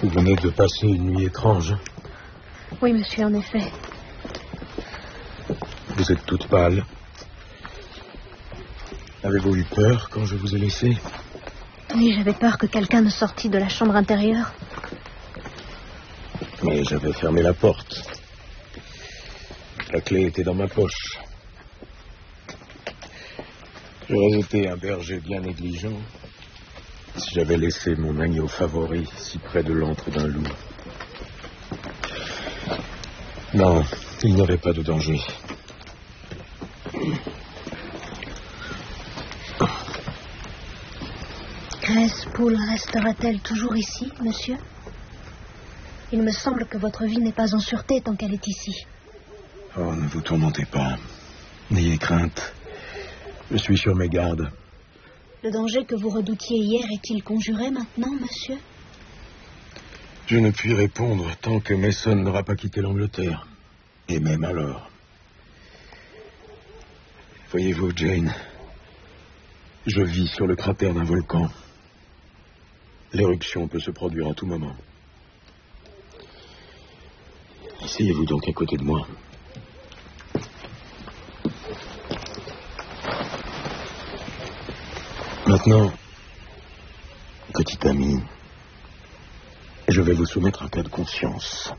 Vous venez de passer une nuit étrange. Oui, monsieur, en effet. Vous êtes toute pâle. Avez-vous eu peur quand je vous ai laissé? Oui, j'avais peur que quelqu'un ne sortît de la chambre intérieure. Mais j'avais fermé la porte. La clé était dans ma poche. J'aurais été un berger bien négligent si j'avais laissé mon agneau favori si près de l'antre d'un loup. Non, il n'y avait pas de danger. 13 poules restera-t-elle toujours ici, monsieur? Il me semble que votre vie n'est pas en sûreté tant qu'elle est ici. Oh, ne vous tourmentez pas. N'ayez crainte. Je suis sur mes gardes. Le danger que vous redoutiez hier est-il conjuré maintenant, monsieur? Je ne puis répondre tant que Mason n'aura pas quitté l'Angleterre. Et même alors. Voyez-vous, Jane, je vis sur le cratère d'un volcan. L'éruption peut se produire à tout moment. Asseyez-vous donc à côté de moi. Maintenant, petit ami, je vais vous soumettre un cas de conscience.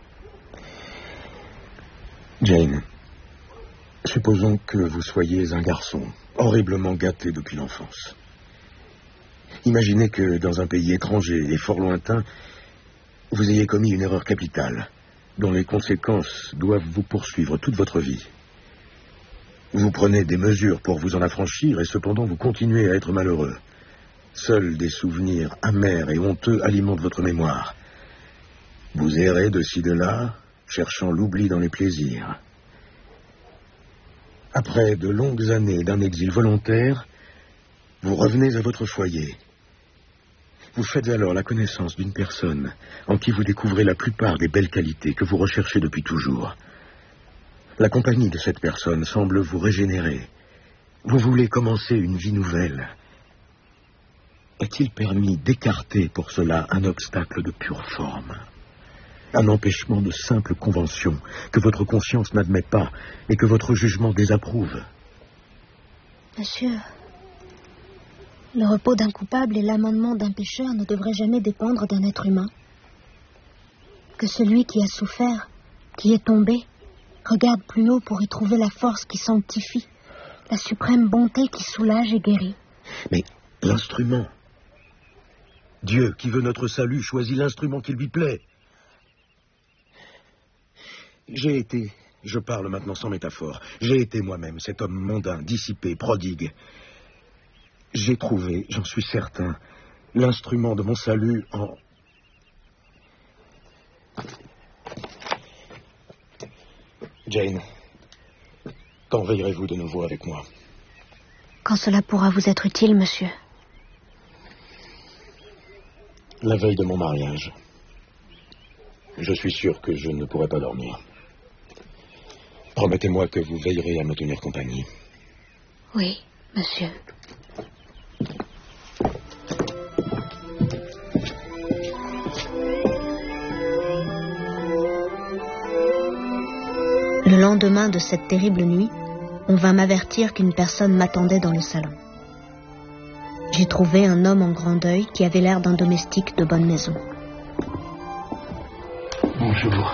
Jane, supposons que vous soyez un garçon horriblement gâté depuis l'enfance. Imaginez que dans un pays étranger et fort lointain, vous ayez commis une erreur capitale, dont les conséquences doivent vous poursuivre toute votre vie. Vous prenez des mesures pour vous en affranchir et cependant vous continuez à être malheureux. Seuls des souvenirs amers et honteux alimentent votre mémoire. Vous errez de ci de là, cherchant l'oubli dans les plaisirs. Après de longues années d'un exil volontaire, vous revenez à votre foyer. Vous faites alors la connaissance d'une personne en qui vous découvrez la plupart des belles qualités que vous recherchez depuis toujours. La compagnie de cette personne semble vous régénérer. Vous voulez commencer une vie nouvelle. Est-il permis d'écarter pour cela un obstacle de pure forme? Un empêchement de simple convention que votre conscience n'admet pas et que votre jugement désapprouve? Monsieur, le repos d'un coupable et l'amendement d'un pécheur ne devraient jamais dépendre d'un être humain. Que celui qui a souffert, qui est tombé, regarde plus haut pour y trouver la force qui sanctifie, la suprême bonté qui soulage et guérit. Mais l'instrument, Dieu qui veut notre salut choisit l'instrument qui lui plaît. Je parle maintenant sans métaphore, j'ai été moi-même cet homme mondain, dissipé, prodigue. J'ai trouvé, j'en suis certain, l'instrument de mon salut en... Jane, quand veillerez-vous de nouveau avec moi? Quand cela pourra vous être utile, monsieur. La veille de mon mariage. Je suis sûr que je ne pourrai pas dormir. Promettez-moi que vous veillerez à me tenir compagnie. Oui, monsieur. Le lendemain de cette terrible nuit, on vint m'avertir qu'une personne m'attendait dans le salon. J'ai trouvé un homme en grand deuil qui avait l'air d'un domestique de bonne maison. Bonjour.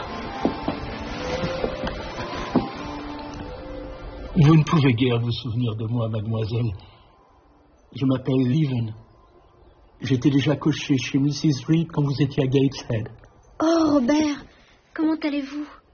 Vous ne pouvez guère vous souvenir de moi, mademoiselle. Je m'appelle Leven. J'étais déjà cocher chez Mrs. Reed quand vous étiez à Gateshead. Oh, Robert, comment allez-vous?